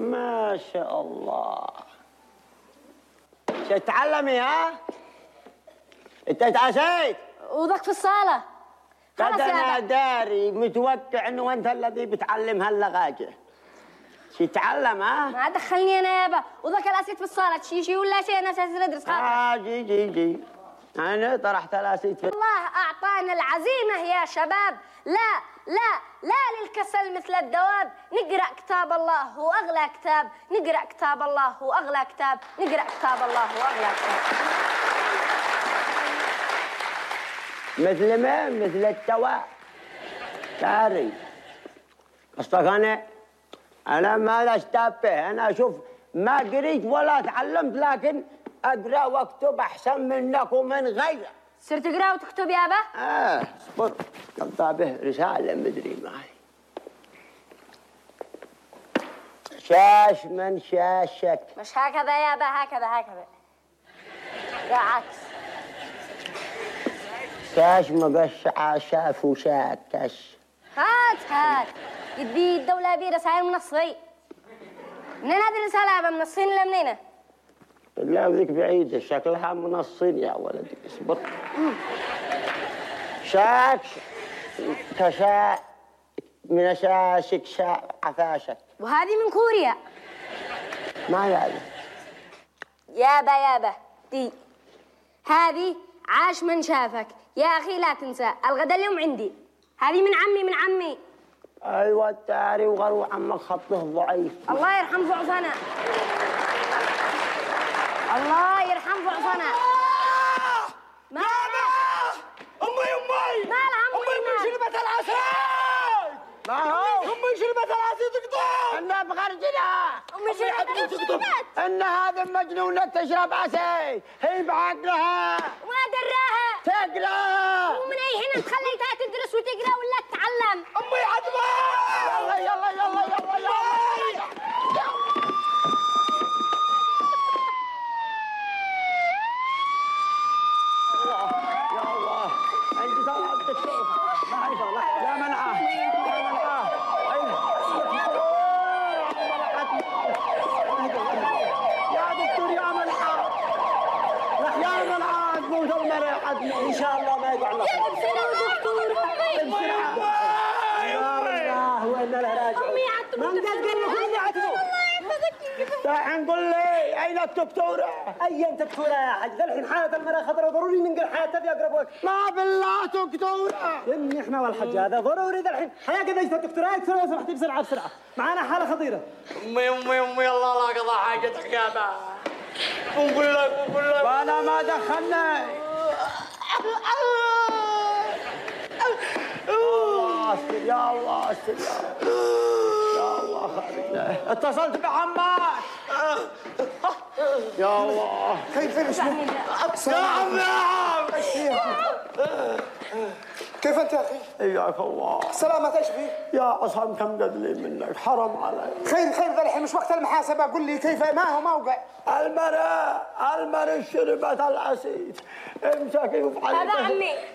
ما شاء الله. تتعلمي ها؟ انت اتعشيت؟ وضك في الصالة. خلاص يا انا أبا. داري متوقع انه انت الذي بتعلم هاللغاجة. تتعلم ها؟ ما تدخلني انا يابا، وضك الاسيت في الصالة شي ولا شيء، انا اساس ندرس خاطر. جي انا طرحت الاسيت في الله اعطانا العزيمة يا شباب، لا لا لا للكسل مثل الدواب، نقرأ كتاب الله هو اغلى كتاب، نقرأ كتاب الله هو اغلى كتاب، نقرأ كتاب الله هو اغلى كتاب. مثل ما مثل التوا تاري. قصدك انا ما لا اشتبه، انا اشوف ما قريت ولا تعلمت، لكن اقرا واكتب احسن منك ومن غيرك. صرت تقرأ وتكتب يابا؟ اصبر كتابه رساله مدري معي. شاش من شاشك. مش هكذا يابا، هكذا يا عكس. شاش مقشعه شاف وشاكش. هات يدي الدولة بي رسائل منصي. منين هذه الرسالة يابا، من الصين ولا منين؟ لا ذيك بعيدة، شكلها من الصين يا ولدي. اصبر. شاكش كشا من شاشك شا عفاشك. وهذه من كوريا. ما يعني يابا دي هذه عاش من شافك يا أخي، لا تنسى الغدا اليوم عندي. هذه من عمي. ايوه التاري وغرو عمك خطه ضعيف. الله يرحم ضعفنا، الله يرحم ضعفنا. ما أمي مالها أمي شربت العسل. ما هو أمي شربت العسل تقطع. انا بغرجلها. أمي شربت. ان هذه مجنونه تشرب عسل، هي بعقلها وما دراها تقرا. ومن أي حين خليتها تدرس وتقرأ ولا تتعلم؟ أمي عدمة. يلا يا الله انت طلعت الدكتور. يا منعه يا دكتور يا منعه تموت المريض. ان شاء الله ما يقع لك. بسرعة دكتورة. يا الله وانا له راجع. ما من قال لك اني عتبه؟ دحين قل لي اين الدكتوره؟ اي انت دكتوره يا حاج؟ ذا الحين حاله المراه خطره، ضروري ننقل حياتها في اقرب وقت. ما بالله دكتوره. اني احنا والحج هذا ضروري ذا الحين. حيا قد اجت الدكتوره، يا دكتوره لو سمحتي بسرعه معانا حاله خطيره. أمي الله لا قضى حاجتك يا با. ونقول لك وانا ما دخلنا. يا الله استر يا الله خالد. اتصلت بعمك يا الله. كيف يا عم كيف انت يا اخي؟ اياك الله. سلامة ايش بي؟ يا عصام كم قدلي منك، حرام عليك. خير ذا الحين مش وقت المحاسبه، قل لي كيف ما هو موقع؟ المرأة شربت العسيد. امسكي وافعلي. هذا عمي.